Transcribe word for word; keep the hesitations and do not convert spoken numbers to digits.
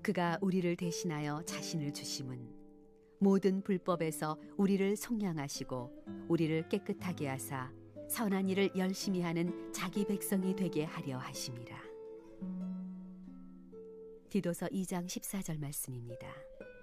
그가 우리를 대신하여 자신을 주심은 모든 불법에서 우리를 속량하시고 우리를 깨끗하게 하사 선한 일을 열심히 하는 자기 백성이 되게 하려 하심이라. 디도서 이 장 십사 절 말씀입니다.